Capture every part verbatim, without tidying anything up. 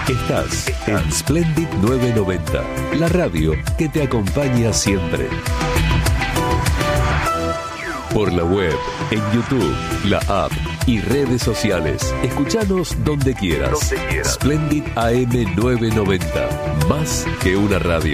Estás en Splendid nueve noventa, la radio que te acompaña siempre. Por la web, en YouTube, la app y redes sociales. Escuchanos donde quieras. Donde quieras. Splendid A M nueve noventa, más que una radio.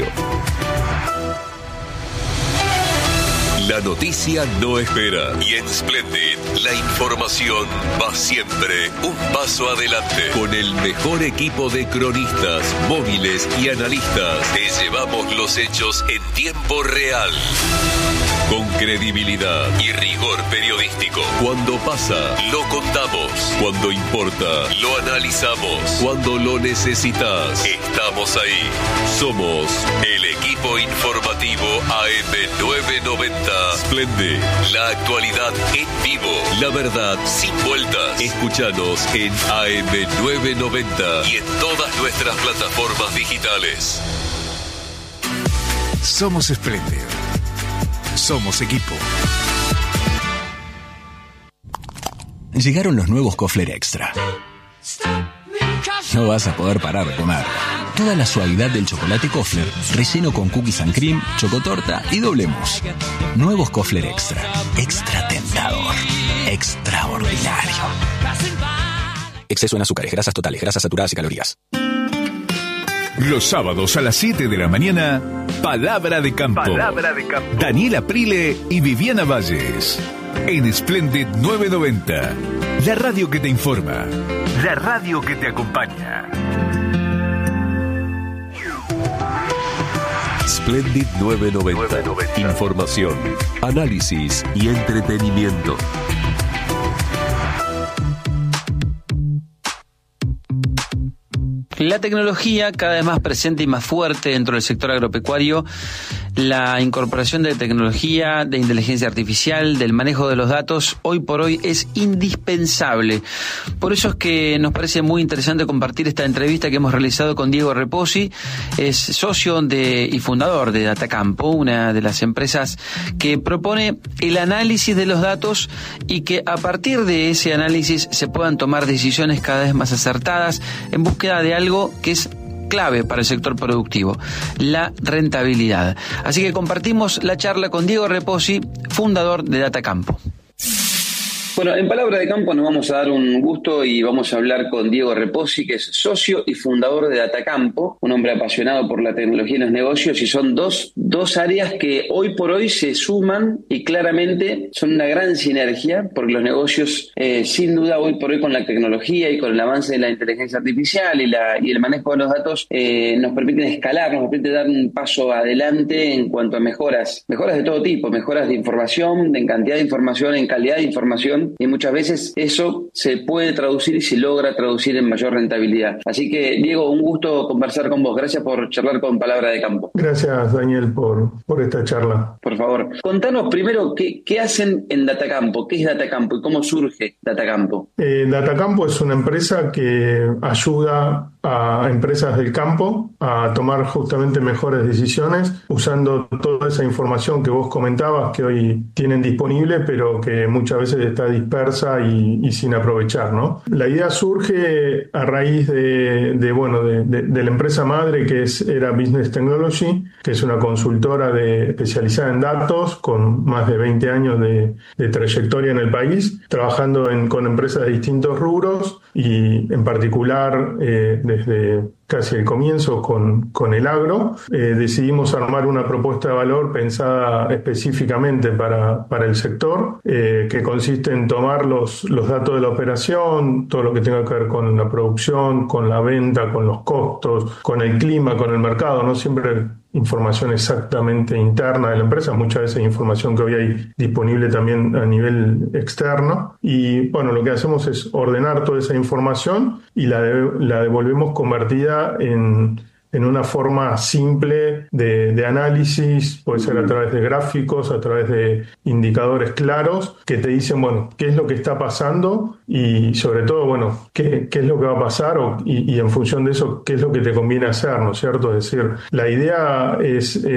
La noticia no espera y en Splendid la información va siempre un paso adelante. Con el mejor equipo de cronistas, móviles y analistas, te llevamos los hechos en tiempo real. Con credibilidad y rigor periodístico. Cuando pasa, lo contamos. Cuando importa, lo analizamos. Cuando lo necesitas, estamos ahí. Somos el equipo informativo A M nueve noventa. Splendid, la actualidad en vivo. La verdad sin vueltas. Escúchanos en A M nueve noventa y en todas nuestras plataformas digitales. Somos Splendid. Somos equipo. Llegaron los nuevos Kofler Extra. No vas a poder parar de comer. Toda la suavidad del chocolate Kofler, relleno con cookies and cream, chocotorta y doble mousse. Nuevos Kofler Extra. Extra tentador. Extraordinario. Exceso en azúcares, grasas totales, grasas saturadas y calorías. Los sábados a las siete de la mañana, Palabra de Campo. Palabra de Campo. Daniela Prile y Viviana Valles. En Splendid nueve noventa. La radio que te informa. La radio que te acompaña. Splendid nueve noventa. Información, análisis y entretenimiento. La tecnología cada vez más presente y más fuerte dentro del sector agropecuario, la incorporación de tecnología, de inteligencia artificial, del manejo de los datos, hoy por hoy es indispensable. Por eso es que nos parece muy interesante compartir esta entrevista que hemos realizado con Diego Reposi. Es socio de y fundador de Datacampo, una de las empresas que propone el análisis de los datos y que a partir de ese análisis se puedan tomar decisiones cada vez más acertadas en búsqueda de algo que es clave para el sector productivo, la rentabilidad. Así que compartimos la charla con Diego Reposi, fundador de Datacampo. Bueno, en Palabra de Campo nos vamos a dar un gusto y vamos a hablar con Diego Reposi, que es socio y fundador de Datacampo, un hombre apasionado por la tecnología y los negocios, y son dos, dos áreas que hoy por hoy se suman y claramente son una gran sinergia, porque los negocios, eh, sin duda, hoy por hoy con la tecnología y con el avance de la inteligencia artificial y, la, y el manejo de los datos, eh, nos permiten escalar, nos permite dar un paso adelante en cuanto a mejoras, mejoras de todo tipo, mejoras de información, en cantidad de información, en calidad de información, y muchas veces eso se puede traducir y se logra traducir en mayor rentabilidad. Así que, Diego, un gusto conversar con vos. Gracias por charlar con Palabra de Campo. Gracias, Daniel, por, por esta charla. Por favor, contanos primero qué, qué hacen en Datacampo, qué es Datacampo y cómo surge Datacampo. Eh, Datacampo es una empresa que ayuda a empresas del campo a tomar justamente mejores decisiones usando toda esa información que vos comentabas que hoy tienen disponible, pero que muchas veces está dispersa y, y sin aprovechar, ¿no? La idea surge a raíz de, de bueno, de, de, de la empresa madre que es Era Business Technology, que es una consultora de, especializada en datos con más de veinte años de, de trayectoria en el país, trabajando en, con empresas de distintos rubros y en particular eh, desde casi el comienzo con, con el agro. Eh, decidimos armar una propuesta de valor pensada específicamente para, para el sector, eh, que consiste en tomar los, los datos de la operación, todo lo que tenga que ver con la producción, con la venta, con los costos, con el clima, con el mercado, no siempre información exactamente interna de la empresa, muchas veces información que hoy hay disponible también a nivel externo, y bueno, lo que hacemos es ordenar toda esa información y la, de, la devolvemos convertida en, en una forma simple de, de análisis, puede ser a través de gráficos, a través de indicadores claros que te dicen, bueno, qué es lo que está pasando y sobre todo, bueno, qué, qué es lo que va a pasar o, y, y en función de eso, qué es lo que te conviene hacer, ¿no es cierto? Es decir, la idea es eh,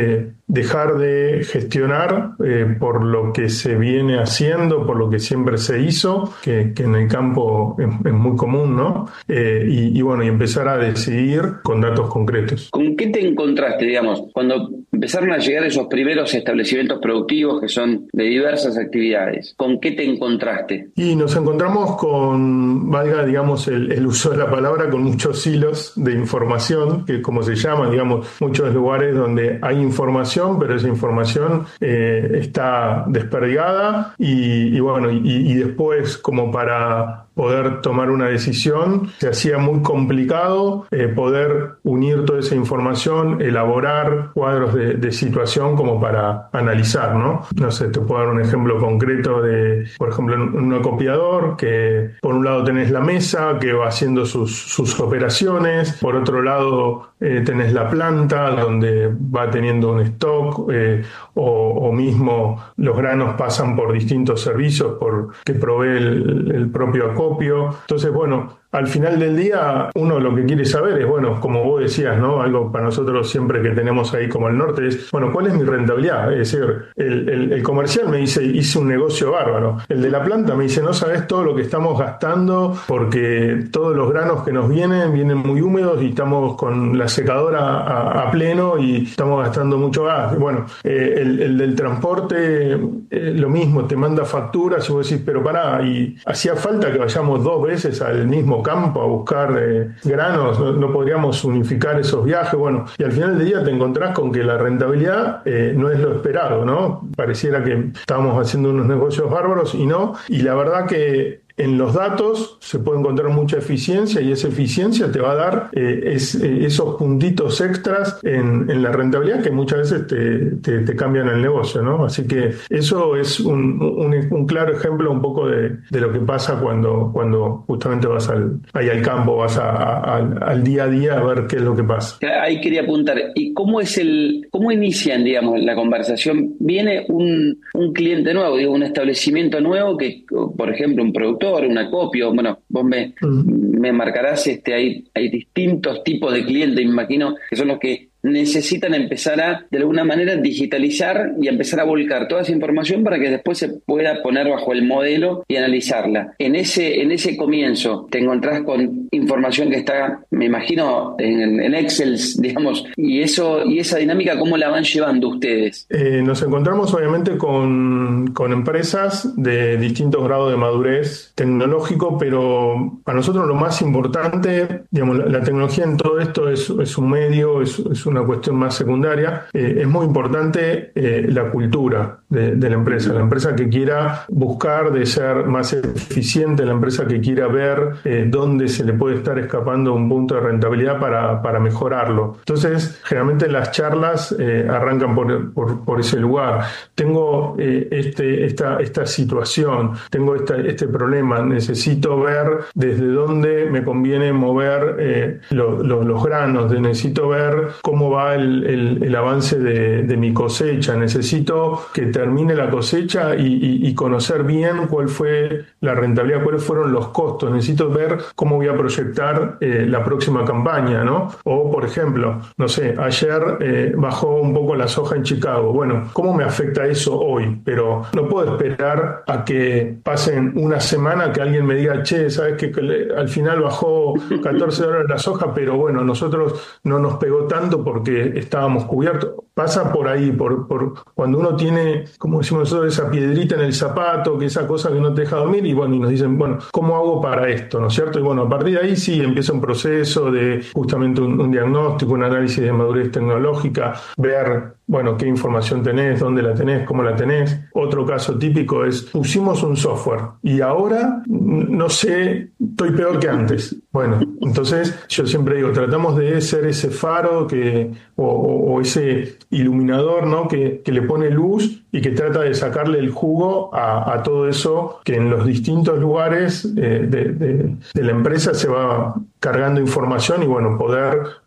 dejar de gestionar eh, por lo que se viene haciendo, por lo que siempre se hizo, que, que en el campo es, es muy común, ¿no? Eh, y, y bueno, y empezar a decidir con datos concretos. ¿Con qué te encontraste, digamos, cuando empezaron a llegar esos primeros establecimientos productivos que son de diversas actividades? ¿Con qué te encontraste? Y nos encontramos con, valga, digamos, el, el uso de la palabra, con muchos hilos de información, que como se llama, digamos, muchos lugares donde hay información, pero esa información eh, está desperdigada y, y bueno, y, y después como para poder tomar una decisión, se hacía muy complicado eh, poder unir toda esa información, elaborar cuadros de, de situación como para analizar, ¿no? No sé, te puedo dar un ejemplo concreto de, por ejemplo, en un acopiador, que por un lado tenés la mesa que va haciendo sus, sus operaciones, por otro lado eh, tenés la planta donde va teniendo un stock, eh, o, o mismo los granos pasan por distintos servicios por, que provee el, el propio acopio. Entonces, bueno, al final del día uno lo que quiere saber es, bueno, como vos decías, ¿no? Algo para nosotros siempre que tenemos ahí como el norte es, bueno, ¿cuál es mi rentabilidad? Es decir, el, el, el comercial me dice, hice un negocio bárbaro. El de la planta me dice, no sabes todo lo que estamos gastando porque todos los granos que nos vienen, vienen muy húmedos y estamos con la secadora a, a pleno y estamos gastando mucho gas. Bueno, eh, el, el del transporte, eh, lo mismo, te manda facturas y vos decís, pero pará, y hacía falta que vayamos dos veces al mismo campo a buscar eh, granos, no, no podríamos unificar esos viajes, bueno, y al final del día te encontrás con que la rentabilidad eh, no es lo esperado, ¿no? Pareciera que estábamos haciendo unos negocios bárbaros y no, y la verdad que en los datos se puede encontrar mucha eficiencia y esa eficiencia te va a dar eh, es, eh, esos puntitos extras en, en la rentabilidad que muchas veces te, te, te cambian el negocio, ¿no? Así que eso es un, un, un claro ejemplo un poco de, de lo que pasa cuando, cuando justamente vas al, ahí al campo, vas a, a, al, al día a día a ver qué es lo que pasa. Ahí quería apuntar, ¿y cómo es el, cómo inician, digamos, la conversación? Viene un, un cliente nuevo, digo, un establecimiento nuevo que, por ejemplo, un productor, un acopio, bueno, vos me, uh-huh. me marcarás, este, hay, hay distintos tipos de clientes, me imagino, que son los que necesitan empezar a, de alguna manera, digitalizar y empezar a volcar toda esa información para que después se pueda poner bajo el modelo y analizarla. En ese, en ese comienzo te encontrás con información que está, me imagino, en, en Excel, digamos, y eso, y esa dinámica, ¿cómo la van llevando ustedes? Eh, nos encontramos obviamente con, con empresas de distintos grados de madurez tecnológico, pero para nosotros lo más importante, digamos, la, la tecnología en todo esto es, es un medio, es, es una cuestión más secundaria. Eh, es muy importante eh, la cultura de, de la empresa, la empresa que quiera buscar de ser más eficiente, la empresa que quiera ver eh, dónde se le puede estar escapando un punto de rentabilidad para, para mejorarlo. Entonces, generalmente las charlas eh, arrancan por, por, por ese lugar. Tengo eh, este, esta, esta situación, tengo esta, este problema, necesito ver desde dónde me conviene mover eh, lo, lo, los granos, necesito ver cómo va el, el, el avance de, de mi cosecha, necesito que termine la cosecha y, y, y conocer bien cuál fue la rentabilidad, cuáles fueron los costos, necesito ver cómo voy a proyectar eh, la próxima campaña, ¿no? O, por ejemplo, no sé, ayer eh, bajó un poco la soja en Chicago, bueno, ¿cómo me afecta eso hoy? Pero no puedo esperar a que pasen una semana que alguien me diga, che, sabes que al final bajó catorce dólares la soja, pero bueno, nosotros no nos pegó tanto porque estábamos cubiertos. Pasa por ahí, por, por cuando uno tiene, como decimos nosotros, esa piedrita en el zapato, que esa cosa que no te deja dormir, y bueno, y nos dicen, bueno, ¿cómo hago para esto? ¿No es cierto? Y bueno, a partir de ahí sí empieza un proceso de justamente un, un diagnóstico, un análisis de madurez tecnológica, ver, bueno, qué información tenés, dónde la tenés, cómo la tenés. Otro caso típico es, pusimos un software y ahora, no sé, estoy peor que antes. Bueno, entonces yo siempre digo, tratamos de ser ese faro que, o, o, o ese iluminador, ¿no? que, que le pone luz y que trata de sacarle el jugo a, a todo eso que en los distintos lugares eh, de, de, de la empresa se va cargando información y bueno, poder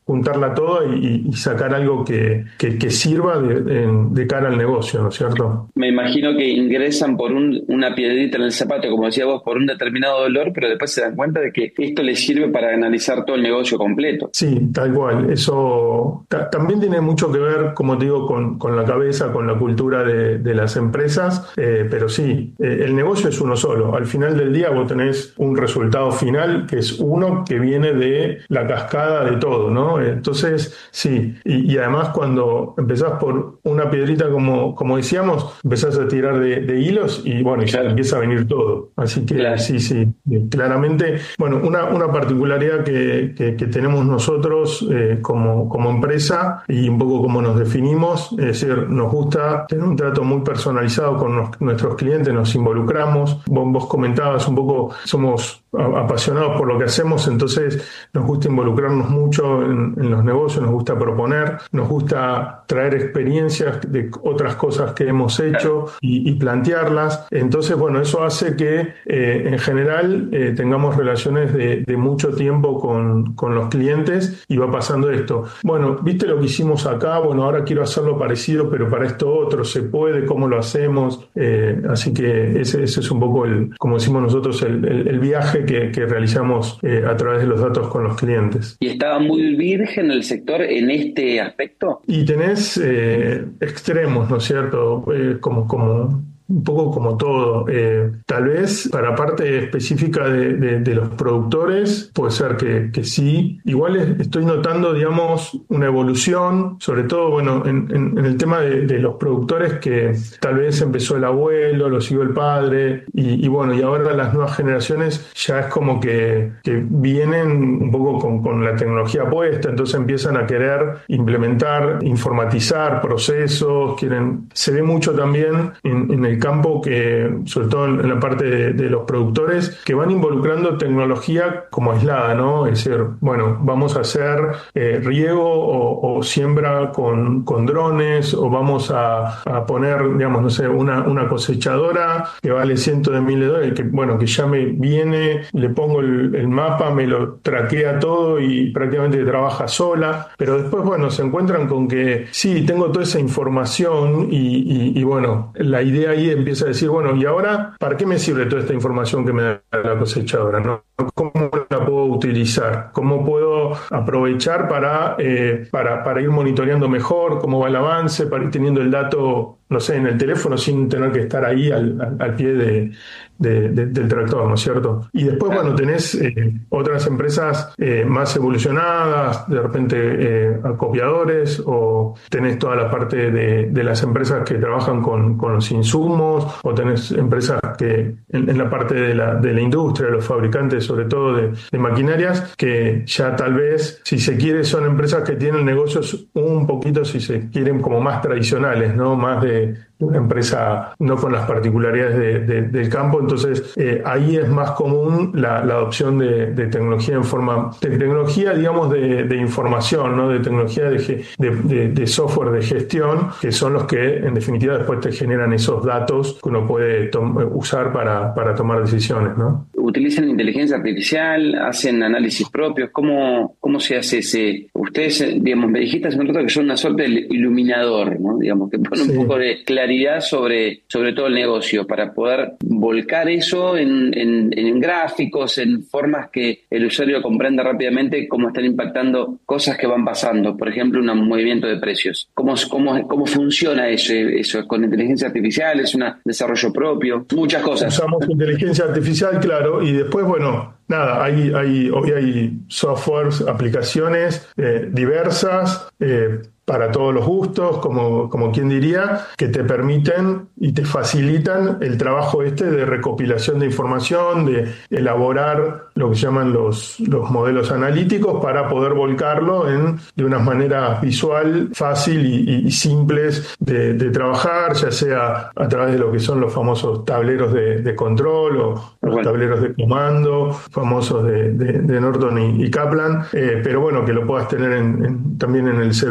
juntarla toda y, y sacar algo que, que, que sirva de, de, de cara al negocio, ¿no es cierto? Me imagino que ingresan por un, una piedrita en el zapato, como decía vos, por un determinado dolor, pero después se dan cuenta de que esto les sirve para analizar todo el negocio completo. Sí, tal cual. Eso ta- también tiene mucho que ver, como te digo, con, con la cabeza, con la cultura de, de las empresas, eh, pero sí, eh, el negocio es uno solo. Al final del día vos tenés un resultado final que es uno que viene de la cascada de todo, ¿no? Entonces, sí, y, y además cuando empezás por una piedrita, como, como decíamos, empezás a tirar de, de hilos y bueno, y ya Claro. empieza a venir todo. Así que Claro. sí, sí, claramente. Bueno, una, una particularidad que, que, que tenemos nosotros eh, como, como empresa y un poco como nos definimos, es decir, nos gusta tener un trato muy personalizado con nos, nuestros clientes, nos involucramos. Vos, vos comentabas un poco, somos apasionados por lo que hacemos, entonces nos gusta involucrarnos mucho en, en los negocios, nos gusta proponer, nos gusta traer experiencias de otras cosas que hemos hecho y, y plantearlas. Entonces, bueno, eso hace que eh, en general eh, tengamos relaciones de, de mucho tiempo con, con los clientes y va pasando esto. Bueno, ¿viste lo que hicimos acá? Bueno, ahora quiero hacerlo parecido, pero para esto otro, ¿se puede? ¿Cómo lo hacemos? Eh, así que ese, ese es un poco, el, como decimos nosotros, el, el, el viaje que, que realizamos eh, a través de los datos con los clientes. ¿Y estaba muy virgen el sector en este aspecto? Y tenés eh, extremos, ¿no es cierto? Eh, como, como un poco como todo. Eh, tal vez para parte específica de, de, de los productores puede ser que, que sí. Igual es, estoy notando, digamos, una evolución, sobre todo, bueno, en, en, en el tema de, de los productores, que tal vez empezó el abuelo, lo siguió el padre y, y bueno, y ahora las nuevas generaciones ya es como que, que vienen un poco con, con la tecnología puesta, entonces empiezan a querer implementar, informatizar procesos, quieren, se ve mucho también en, en el campo que, sobre todo en la parte de, de los productores, que van involucrando tecnología como aislada, ¿no? Es decir, bueno, vamos a hacer eh, riego o, o siembra con, con drones, o vamos a, a poner, digamos, no sé, una, una cosechadora que vale cientos de miles de dólares, que bueno, que ya me viene, le pongo el, el mapa, me lo traquea todo y prácticamente trabaja sola, pero después, bueno, se encuentran con que sí, tengo toda esa información y, y, y bueno, la idea ahí empieza a decir, bueno, ¿y ahora para qué me sirve toda esta información que me da la cosechadora, ¿no? ¿Cómo la puedo utilizar? ¿Cómo puedo aprovechar para, eh, para, para ir monitoreando mejor cómo va el avance, para ir teniendo el dato, no sé, en el teléfono sin tener que estar ahí al, al, al pie de, de, de, del tractor, ¿no es cierto? Y después, bueno, tenés eh, otras empresas eh, más evolucionadas, de repente eh, acopiadores, o tenés toda la parte de, de las empresas que trabajan con, con los insumos, o tenés empresas que en, en la parte de la, de la industria, los fabricantes sobre todo de, de maquinarias, que ya tal vez, si se quiere, son empresas que tienen negocios un poquito, si se quieren, como más tradicionales, ¿no? Más de una empresa no con las particularidades de, de, del campo, entonces eh, ahí es más común la, la adopción de, de tecnología en forma, de tecnología, digamos, de, de información, ¿no? De tecnología de, de, de, de software de gestión, que son los que en definitiva después te generan esos datos que uno puede tom- usar para, para tomar decisiones, ¿no? ¿Utilizan inteligencia artificial? ¿Hacen análisis propios? ¿Cómo, cómo se hace ese? Ustedes, digamos, me dijiste hace un rato que son una suerte de iluminador, ¿no? Digamos, que pone sí. un poco de claridad sobre, sobre todo el negocio, para poder volcar eso en, en, en gráficos, en formas que el usuario comprenda rápidamente cómo están impactando cosas que van pasando. Por ejemplo, un movimiento de precios. ¿Cómo, cómo, cómo funciona eso? ¿Eso con inteligencia artificial? ¿Es un desarrollo propio? Muchas cosas. Usamos inteligencia artificial, claro, y después, bueno, nada, hay, hay, hoy hay softwares, aplicaciones eh, diversas, eh, para todos los gustos, como, como quien diría, que te permiten y te facilitan el trabajo este de recopilación de información, de elaborar lo que llaman los, los modelos analíticos para poder volcarlo en, de una manera visual, fácil y, y simples de, de trabajar, ya sea a través de lo que son los famosos tableros de, de control o los bueno. tableros de comando, famosos de, de, de Norton y, y Kaplan, eh, pero bueno, que lo puedas tener en, en, también en el celular.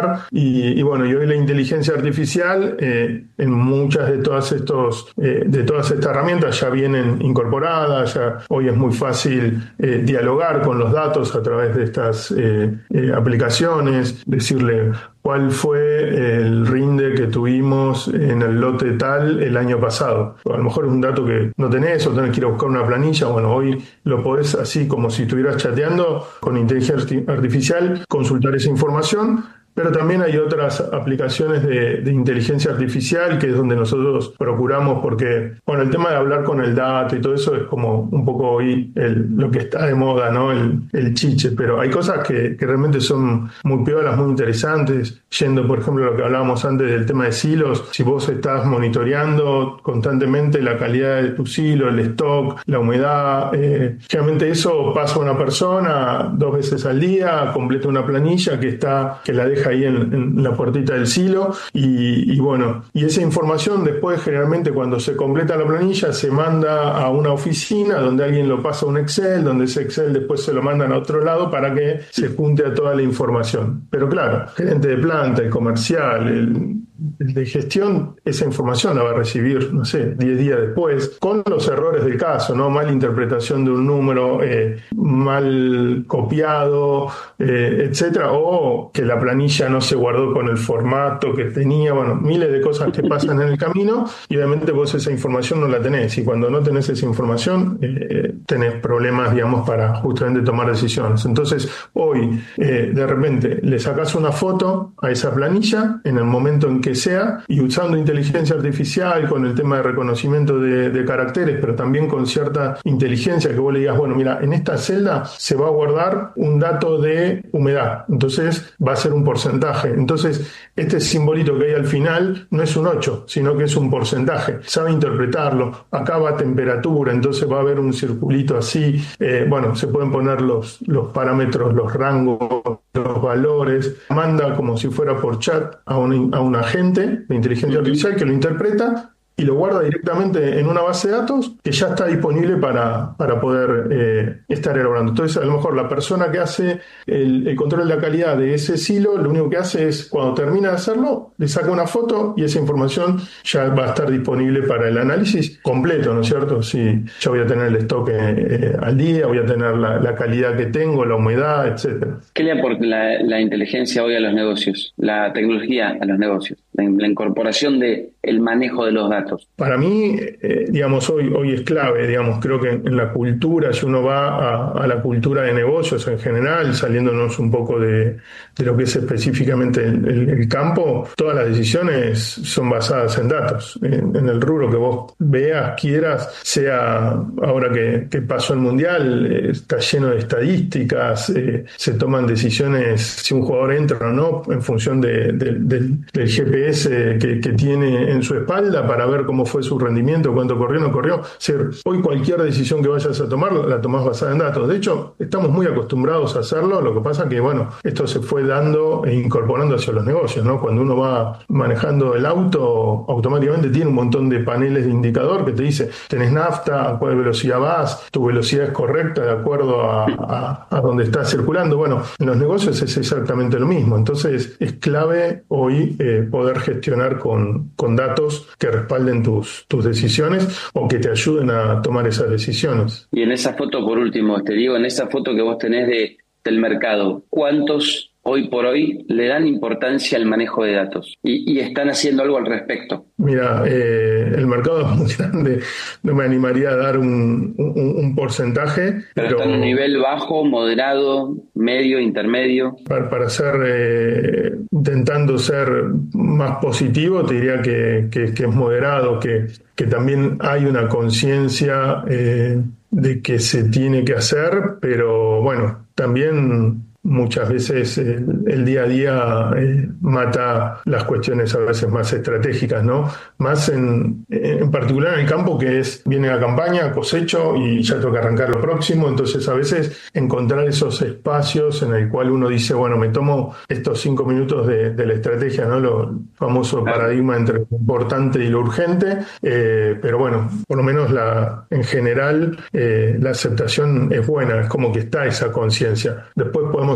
trabajar. Y, y bueno, y hoy la inteligencia artificial eh, en muchas de todas estos eh, de todas estas herramientas ya vienen incorporadas. Ya hoy es muy fácil eh, dialogar con los datos a través de estas eh, eh, aplicaciones, decirle cuál fue el rinde que tuvimos en el lote tal el año pasado. A lo mejor es un dato que no tenés o tenés que ir a buscar una planilla. Bueno, hoy lo podés, así como si estuvieras chateando con inteligencia artificial, consultar esa información. Pero también hay otras aplicaciones de, de inteligencia artificial, que es donde nosotros procuramos, porque, bueno, el tema de hablar con el dato y todo eso es como un poco hoy el, lo que está de moda, ¿no? El, el chiche, pero hay cosas que, que realmente son muy piolas, muy interesantes. Yendo, por ejemplo, a lo que hablábamos antes del tema de silos, si vos estás monitoreando constantemente la calidad de tu silo, el stock, la humedad, eh, generalmente eso pasa a una persona dos veces al día, completa una planilla que está, que la deja ahí en, en la puertita del silo y, y bueno, y esa información después generalmente cuando se completa la planilla se manda a una oficina donde alguien lo pasa a un Excel, donde ese Excel después se lo mandan a otro lado para que se junte a toda la información. Pero claro, gerente de planta, el comercial, el, el de gestión, esa información la va a recibir, no sé, diez días después, con los errores del caso, ¿no? Mal interpretación de un número, eh, mal copiado, eh, etcétera, o que la planilla no se guardó con el formato que tenía, bueno, miles de cosas que pasan en el camino y obviamente vos esa información no la tenés y cuando no tenés esa información eh, tenés problemas, digamos, para justamente tomar decisiones. Entonces, hoy, eh, de repente, le sacás una foto a esa planilla en el momento en que sea y usando inteligencia artificial con el tema de reconocimiento de, de caracteres, pero también con cierta inteligencia que vos le digas, bueno, mira, en esta celda se va a guardar un dato de humedad, entonces va a ser un porcentaje. Entonces, este simbolito que hay al final no es un ocho, sino que es un porcentaje. Sabe interpretarlo. Acá va a temperatura, entonces va a haber un circulito así. Eh, bueno, se pueden poner los, los parámetros, los rangos, los valores. Manda como si fuera por chat a un, a un agente de inteligencia artificial que lo interpreta y lo guarda directamente en una base de datos que ya está disponible para, para poder eh, estar elaborando. Entonces, a lo mejor la persona que hace el, el control de la calidad de ese silo, lo único que hace es, cuando termina de hacerlo, le saca una foto y esa información ya va a estar disponible para el análisis completo, ¿no es cierto? Si ya voy a tener el stock eh, al día, voy a tener la, la calidad que tengo, la humedad, etcétera. ¿Qué le aporta la, la inteligencia hoy a los negocios, la tecnología a los negocios, la, la incorporación de el manejo de los datos? Para mí, eh, digamos, hoy, hoy es clave, digamos, creo que en, en la cultura, si uno va a, a la cultura de negocios en general, saliéndonos un poco de, de lo que es específicamente el, el, el campo, todas las decisiones son basadas en datos. En, en el rubro que vos veas, quieras, sea ahora que, que pasó el Mundial, eh, está lleno de estadísticas, eh, se toman decisiones si un jugador entra o no en función de, de, de, del G P S que, que tiene en su espalda para ver cómo fue su rendimiento, cuánto corrió, no corrió. O sea, hoy cualquier decisión que vayas a tomar la tomás basada en datos. De hecho, estamos muy acostumbrados a hacerlo, lo que pasa que, bueno, esto se fue dando e incorporando hacia los negocios, ¿no? Cuando uno va manejando el auto, automáticamente tiene un montón de paneles de indicador que te dice, tenés nafta, a cuál velocidad vas, tu velocidad es correcta de acuerdo a, a, a donde estás circulando. Bueno, en los negocios es exactamente lo mismo. Entonces, es clave hoy eh, poder gestionar con, con datos que respalden tus, tus decisiones o que te ayuden a tomar esas decisiones. Y en esa foto, por último, te digo, en esa foto que vos tenés de, del mercado, ¿cuántos hoy por hoy le dan importancia al manejo de datos y, y están haciendo algo al respecto? Mira, eh, el mercado es muy grande, no me animaría a dar un, un, un porcentaje. Pero, pero está en un nivel bajo, moderado, medio, intermedio. Para, para ser, eh, intentando ser más positivo, te diría que, que, que es moderado, que, que también hay una conciencia eh, de que se tiene que hacer, pero bueno, también muchas veces el, el día a día eh, mata las cuestiones a veces más estratégicas, ¿no? Más en, en particular en el campo, que es, viene la campaña, cosecho y ya toca arrancar lo próximo. Entonces a veces encontrar esos espacios en el cual uno dice, bueno, me tomo estos cinco minutos de, de la estrategia, ¿no? Lo famoso paradigma entre lo importante y lo urgente, eh, pero bueno, por lo menos la, en general eh, la aceptación es buena, es como que está esa conciencia. Después podemos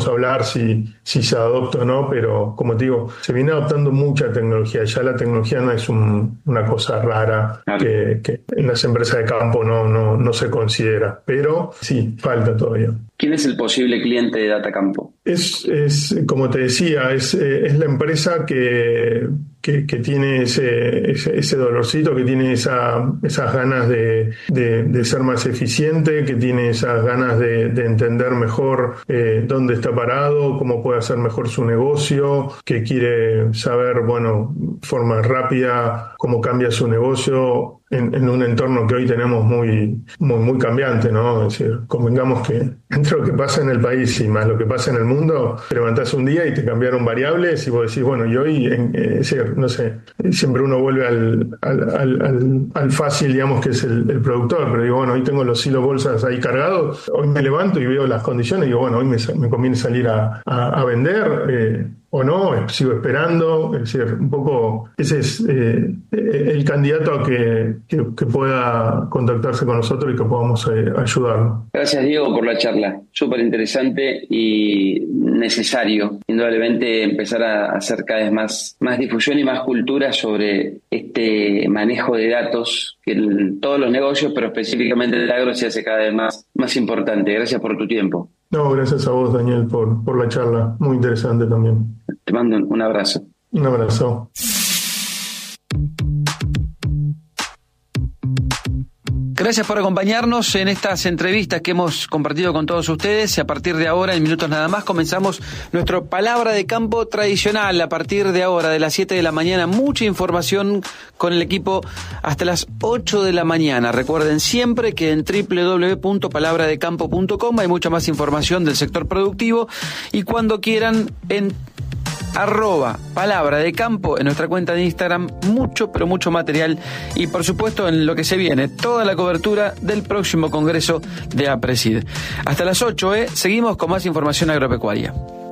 podemos hablar si, si se adopta o no, pero como te digo, se viene adoptando mucha tecnología. Ya la tecnología no es un, una cosa rara que, que en las empresas de campo no, no, no se considera, pero sí, falta todavía. ¿Quién es el posible cliente de Datacampo? Es, es como te decía, es, es la empresa que, que, que tiene ese, ese, ese dolorcito, que tiene esa, esas ganas de, de, de ser más eficiente, que tiene esas ganas de, de entender mejor eh, dónde está parado, cómo puede hacer mejor su negocio, que quiere saber, bueno, forma rápida cómo cambia su negocio en, en un entorno que hoy tenemos muy, muy, muy cambiante, ¿no? Es decir, convengamos que entre lo que pasa en el país y más lo que pasa en el mundo, te levantás un día y te cambiaron variables y vos decís, bueno, y hoy, en, eh, es decir, no sé, siempre uno vuelve al, al, al, al, al fácil, digamos, que es el, el productor, pero digo, bueno, hoy tengo los hilos bolsas ahí cargados, hoy me levanto y veo las condiciones y digo, bueno, hoy me, me conviene salir a, a, a vender, eh, o no, sigo esperando, es decir, un poco ese es eh, el candidato a que, que, que pueda contactarse con nosotros y que podamos eh, ayudarlo. Gracias, Diego, por la charla, súper interesante y necesario, indudablemente empezar a hacer cada vez más, más difusión y más cultura sobre este manejo de datos que en todos los negocios, pero específicamente el agro se hace cada vez más, más importante. Gracias por tu tiempo. No, gracias a vos, Daniel, por, por la charla. Muy interesante también. Te mando un abrazo. Un abrazo. Gracias por acompañarnos en estas entrevistas que hemos compartido con todos ustedes. Y a partir de ahora, en minutos nada más, comenzamos nuestro Palabra de Campo tradicional. A partir de ahora, de las siete de la mañana, mucha información con el equipo hasta las ocho de la mañana. Recuerden siempre que en doble u doble u doble u punto palabra de campo punto com hay mucha más información del sector productivo. Y cuando quieran, en arroba Palabra de Campo, en nuestra cuenta de Instagram, mucho, pero mucho material y por supuesto en lo que se viene, toda la cobertura del próximo Congreso de APRESID. Hasta las ocho, ¿eh? Seguimos con más información agropecuaria.